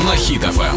на Хіт ФМ.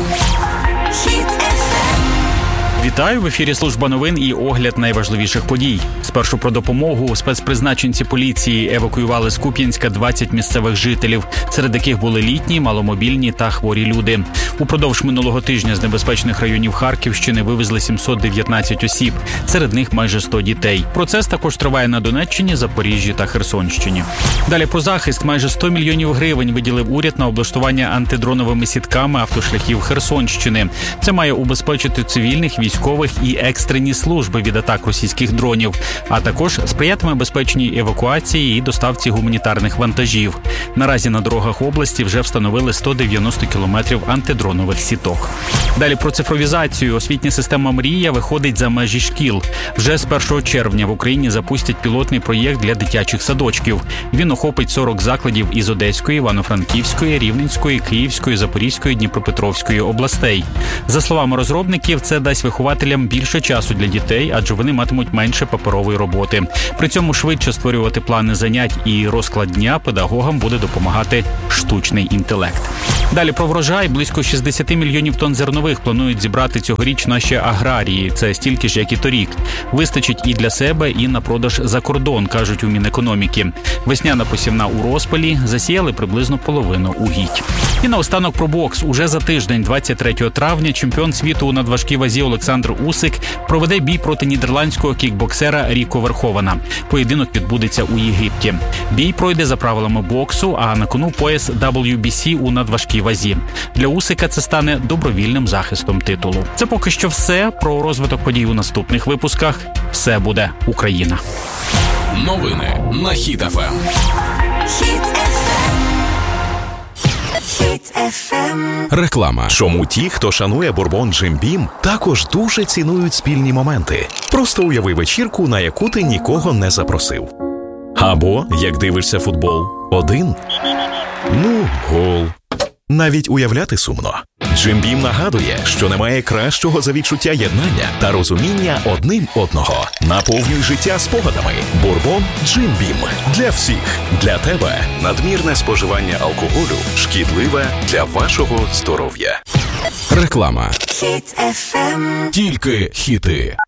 Вітаю, в ефірі служба новин і огляд найважливіших подій. Спершу про допомогу. Спецпризначенці поліції евакуювали з Куп'янська 20 місцевих жителів, серед яких були літні, маломобільні та хворі люди. Упродовж минулого тижня з небезпечних районів Харківщини вивезли 719 осіб, серед них майже 100 дітей. Процес також триває на Донеччині, Запоріжжі та Херсонщині. Далі про захист. Майже 100 мільйонів гривень виділив уряд на облаштування антидроновими сітками автошляхів Херсонщини. Це має убезпечити цивільних, військових і екстрені служби від атак російських дронів, а також сприятиме безпечній евакуації і доставці гуманітарних вантажів. Наразі на дорогах області вже встановили 190 кілометрів антидронових сіток. Далі про цифровізацію. Освітня система «Мрія» виходить за межі шкіл. Вже з 1 червня в Україні запустять пілотний проєкт для дитячих садочків. Він охопить 40 закладів із Одеської, Івано-Франківської, Рівненської, Київської, Запорізької, Дніпропетровської областей. За словами розробників, це дасть вихователям більше часу для дітей, адже вони матимуть менше паперової роботи. При цьому швидше створювати плани занять і розклад дня педагогам буде допомагати штучний інтелект. Далі про врожай. Близько 60 мільйонів тонн зернових планують зібрати цьогоріч наші аграрії. Це стільки ж, як і торік. Вистачить і для себе, і на продаж за кордон, кажуть у Мінекономіки. Весняна посівна у розпалі, засіяли приблизно половину угідь. І наостанок про бокс. Уже за тиждень, 23 травня, чемпіон світу у надважкій вазі Олександр Усик проведе бій проти нідерландського кікбоксера Ріко Верховена. Поєдинок відбудеться у Єгипті. Бій пройде за правилами боксу, а на кону пояс WBC у надважкій вазі. Для Усика це стане добровільним захистом титулу. Це поки що все. Про розвиток подій у наступних випусках. Все буде Україна. Новини на Хіт ФМ. Реклама. Чому ті, хто шанує бурбон Джим Бім, також дуже цінують спільні моменти. Просто уяви вечірку, на яку ти нікого не запросив. Або, як дивишся футбол, один. Гол. Навіть уявляти сумно. Джим Бім нагадує, що немає кращого за відчуття єднання та розуміння одним одного. Наповнюй життя спогадами. Бурбон Джим Бім. Для всіх. Для тебе. Надмірне споживання алкоголю шкідливе для вашого здоров'я. Реклама. Хіт ФМ. Тільки хіти.